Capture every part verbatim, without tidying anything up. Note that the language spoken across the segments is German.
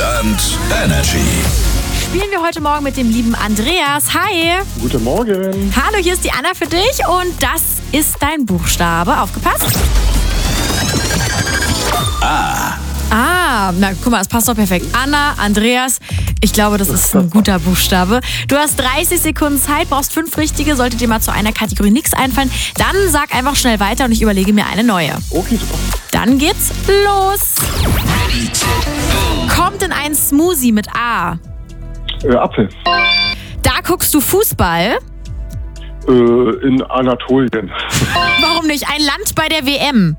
und Energy. Spielen wir heute Morgen mit dem lieben Andreas. Hi. Guten Morgen. Hallo, hier ist die Anna für dich und das ist dein Buchstabe. Aufgepasst. A. Ah, na guck mal, das passt doch perfekt. Anna, Andreas, ich glaube, das ist ein guter Buchstabe. Du hast dreißig Sekunden Zeit, brauchst fünf richtige. Sollte dir mal zu einer Kategorie nichts einfallen, dann sag einfach schnell weiter und ich überlege mir eine neue. Okay, super. Dann geht's los. Kommt in ein Smoothie mit A. Äh, Apfel. Da guckst du Fußball. Äh, in Anatolien. Warum nicht? Ein Land bei der W M.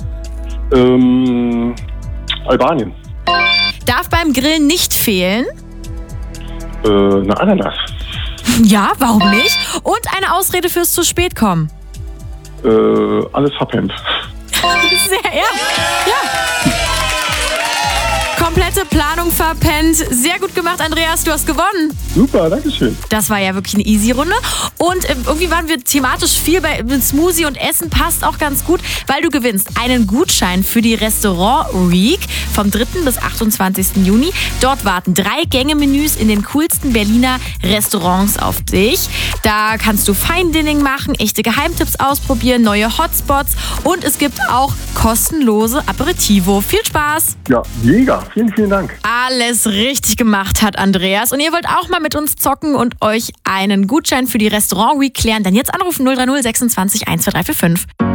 Ähm, Albanien. Darf beim Grillen nicht fehlen. Äh, eine Ananas. Ja, warum nicht? Und eine Ausrede fürs zu spät kommen. Äh, alles verpennt. Sehr, ja. ja. Komplette Planung verpennt. Sehr gut gemacht, Andreas. Du hast gewonnen. Super, danke schön. Das war ja wirklich eine easy Runde. Und äh, irgendwie waren wir thematisch viel bei Smoothie und Essen. Passt auch ganz gut, weil du gewinnst einen Gutschein für die Restaurant Week vom dritten bis achtundzwanzigsten Juni. Dort warten drei Gänge-Menüs in den coolsten Berliner Restaurants auf dich. Da kannst du Feindining machen, echte Geheimtipps ausprobieren, neue Hotspots und es gibt auch kostenlose Aperitivo. Viel Spaß! Ja, mega. Vielen, vielen Dank. Alles richtig gemacht hat Andreas. Und ihr wollt auch mal mit uns zocken und euch einen Gutschein für die Restaurant Week klären, dann jetzt anrufen null drei null sechsundzwanzig eins zwei drei vier fünf.